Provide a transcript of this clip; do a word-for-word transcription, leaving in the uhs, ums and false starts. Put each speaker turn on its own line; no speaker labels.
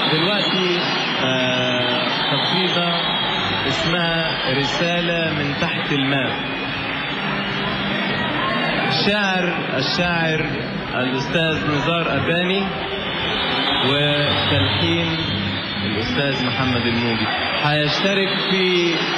دلوقتي آه قصيدة اسمها رسالة من تحت الماء. الشاعر الشاعر الأستاذ نزار أباني، وتلحين الأستاذ محمد الموجي. هيشترك في